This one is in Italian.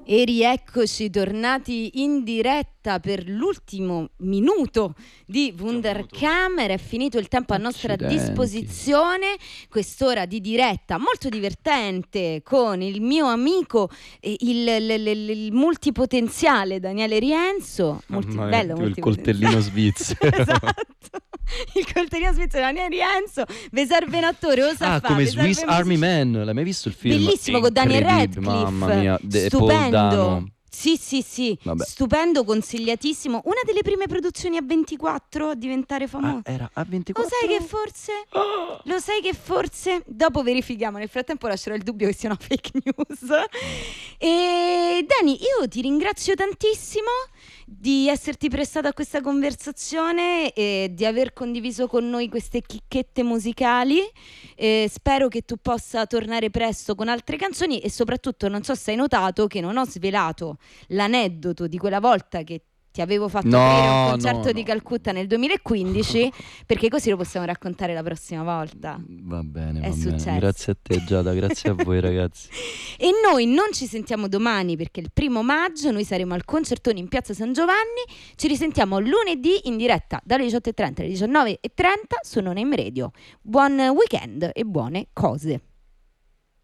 E rieccoci tornati in diretta per l'ultimo minuto di Wunderkammer. È finito il tempo a nostra disposizione, quest'ora di diretta molto divertente con il mio amico il multipotenziale Daniele Rienzo. Bello, il coltellino svizzero. Esatto. Il coltellino svizzero Daniele Rienzo. Vi serve un attore, lo sa fare. Come Swiss Army Man, l'hai mai visto il film? Bellissimo, con Daniel Radcliffe. Mamma mia, stupendo. Sì, vabbè. Stupendo, consigliatissimo. Una delle prime produzioni a 24 a diventare famoso. Era a 24? Lo sai che forse dopo verifichiamo, nel frattempo lascerò il dubbio che sia una fake news. E Dani, io ti ringrazio tantissimo di esserti prestato a questa conversazione e di aver condiviso con noi queste chicchette musicali. Spero che tu possa tornare presto con altre canzoni e soprattutto non so se hai notato che non ho svelato l'aneddoto di quella volta che ti avevo fatto aprire un concerto di Calcutta nel 2015, perché così lo possiamo raccontare la prossima volta. Va bene, È successo. Grazie a te Giada, grazie a voi ragazzi. E noi non ci sentiamo domani perché il 1° maggio noi saremo al concertone in Piazza San Giovanni. Ci risentiamo lunedì in diretta dalle 18:30 alle 19:30 su Non Name Radio. Buon weekend e buone cose.